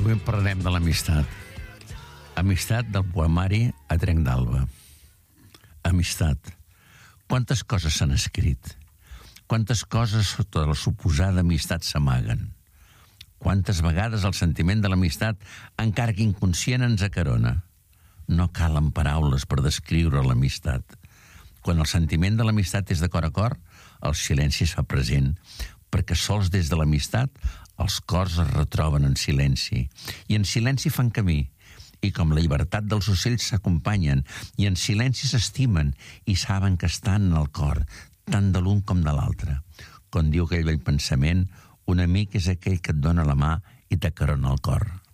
Avui parlarem de l'amistat. Amistat del poemari A Trenc d'Alba. Amistat. Quantes coses s'han escrit? Quantes coses sota la suposada amistat s'amaguen? Quantes vegades el sentiment de l'amistat, encara que inconscient, ens acarona? No calen paraules per descriure l'amistat. Quan el sentiment de l'amistat és de cor a cor, el silenci es fa present, perquè sols des de l'amistat els cors es retroben en silenci, i en silenci fan camí, i com la llibertat dels ocells s'acompanyen, i en silenci s'estimen, i saben que estan en el cor, tant de l'un com de l'altre. Com diu aquell vell pensament, un amic és aquell que et dona la mà i t'acarona el cor.